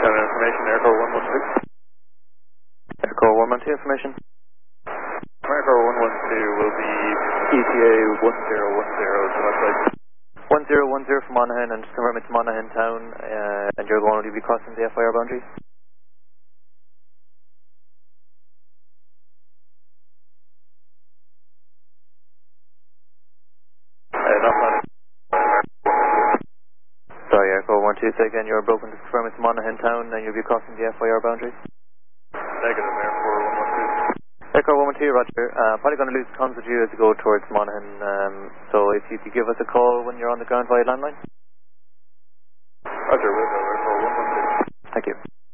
Shannon information, Airco 112. Airco 112 information. Airco 112 will be ETA 1010, so that's like 1010 from Monaghan, and just confirm it's Monaghan town, and you're going to be crossing the FIR boundary? Not Monaghan. Sorry, Airco 112, say again, you're broken to confirm it's Monaghan town, and you'll be crossing the FIR boundary? Negative, Airco 112. Airco 112, Roger. Probably going to lose comms with you as you go towards Monaghan, so if you could give us a call when you're on the ground via landline? Roger, will go, Airco 112. Thank you.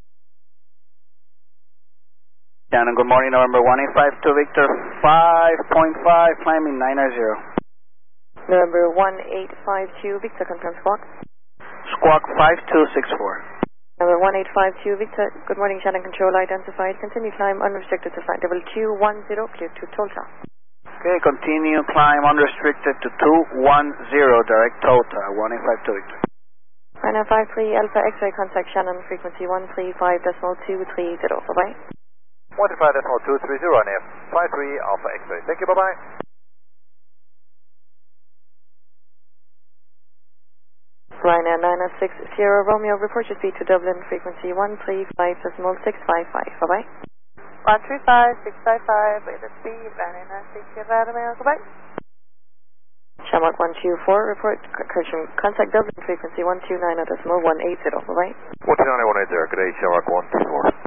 Shannon, good morning, November 1852 Victor 5.5, climbing 900. November 1852 Victor, confirm squawk. Squawk 5264. Number 1852 Victor, good morning, Shannon control identified. Continue climb unrestricted to flight level 210, clear to Tulsa. Okay, continue climb unrestricted to 210, direct Tulsa, 1852 Victor. Right now 53 Alpha X-ray, contact Shannon, frequency 135.230, bye-bye. 135.230 on F, 53 Alpha X-ray. Thank you, bye-bye. Ryanair 960 Romeo, report your speed to Dublin, frequency 135.655, bye-bye. 135.655, with the speed, Ryanair 960 Vladimir, goodbye. Shamrock 124, report correction, contact Dublin, frequency 129.180, bye-bye. 129.180, good day, Shamrock 124.